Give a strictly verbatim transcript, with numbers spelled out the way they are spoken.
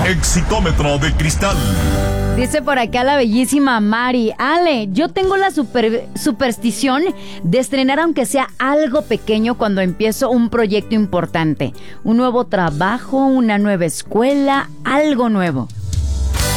Exitómetro de cristal. Dice por acá la bellísima Mari: Ale, yo tengo la super, superstición de estrenar aunque sea algo pequeño cuando empiezo un proyecto importante. Un nuevo trabajo, una nueva escuela, algo nuevo.